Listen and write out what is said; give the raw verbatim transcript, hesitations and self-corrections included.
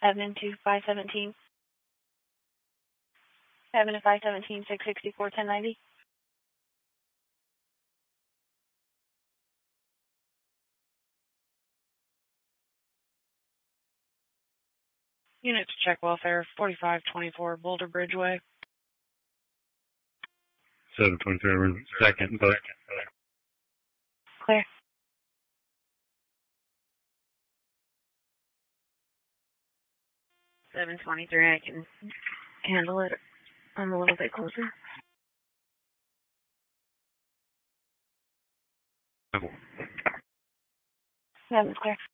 Evan to five seventeen. Evan to five seventeen, six sixty-four, ten ninety. Unit to check welfare, forty-five twenty-four Boulder Bridgeway. seven twenty-three, second, but. Clear. seven twenty-three, I can handle it. I'm a little bit closer. Seven clear.